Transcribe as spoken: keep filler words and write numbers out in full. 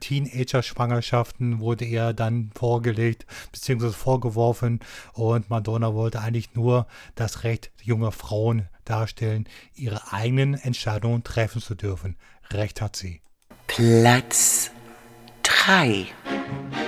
Teenager-Schwangerschaften wurde ihr dann vorgelegt bzw. vorgeworfen und Madonna wollte eigentlich nur das Recht junger Frauen darstellen, ihre eigenen Entscheidungen treffen zu dürfen. Recht hat sie. Platz drei.